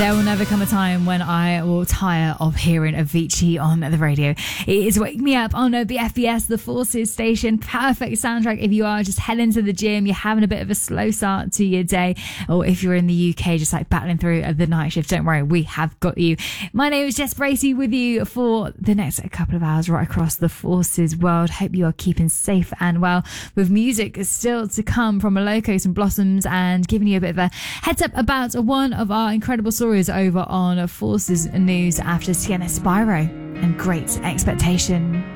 There will never come a time when I will tire of hearing Avicii on the radio. It is Wake Me Up on the FBS, the Forces station. Perfect soundtrack if you are just heading to the gym, you're having a bit of a slow start to your day, or if you're in the UK just like battling through the night shift. Don't worry, we have got you. My name is Jess Bracey with you for the next couple of hours right across the Forces world. Hope you are keeping safe and well, with music still to come from Locos and Blossoms, and giving you a bit of a heads up about one of our incredible stories over on Forces News after Sienna Spyro and Great Expectation.